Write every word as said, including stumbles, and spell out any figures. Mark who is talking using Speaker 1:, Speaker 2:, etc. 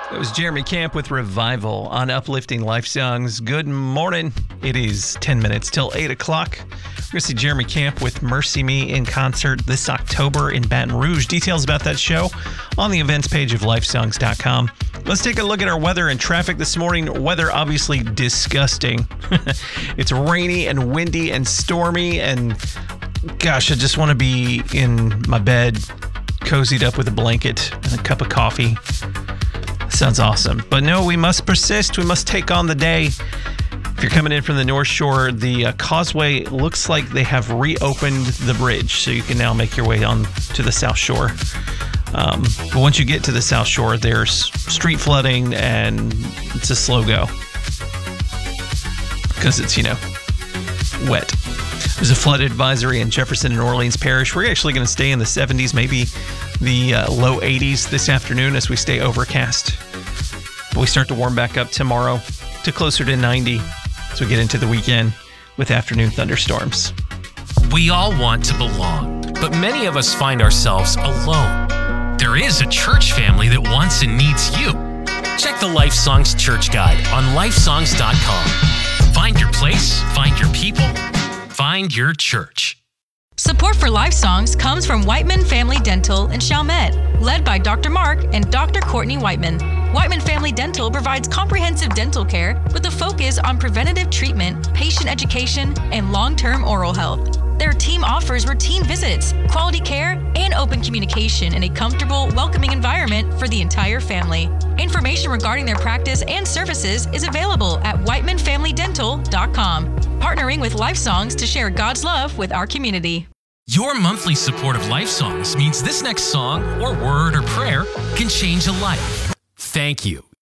Speaker 1: It was Jeremy Camp with Revival on Uplifting Life Songs. Good morning. It is ten minutes till eight o'clock. We're going to see Jeremy Camp with Mercy Me in concert this October in Baton Rouge. Details about that show on the events page of life songs dot com. Let's take a look at our weather and traffic this morning. Weather obviously disgusting. It's rainy and windy and stormy, and gosh, I just want to be in my bed, cozied up with a blanket and a cup of coffee. Sounds awesome. But no, we must persist. We must take on the day. If you're coming in from the North Shore, the uh, causeway looks like they have reopened the bridge, so you can now make your way on to the South Shore. Um, but once you get to the South Shore, there's street flooding, and it's a slow go because it's, you know, wet. There's a flood advisory in Jefferson and Orleans Parish. We're actually going to stay in the seventies, maybe the uh, low eighties this afternoon as we stay overcast. But we start to warm back up tomorrow to closer to ninety as we get into the weekend with afternoon thunderstorms.
Speaker 2: We all want to belong, but many of us find ourselves alone. There is a church family that wants and needs you. Check the Life Songs Church Guide on life songs dot com. Find your place, find your people, find your church.
Speaker 3: Support for Life Songs comes from Whiteman Family Dental in Chalmette, led by Doctor Mark and Doctor Courtney Whiteman. Whiteman Family Dental provides comprehensive dental care with a focus on preventative treatment, patient education, and long-term oral health. Their team offers routine visits, quality care, and open communication in a comfortable, welcoming environment for the entire family. Information regarding their practice and services is available at whiteman family dental dot com. Partnering with Life Songs to share God's love with our community.
Speaker 2: Your monthly support of Life Songs means this next song or word or prayer can change a life. Thank you.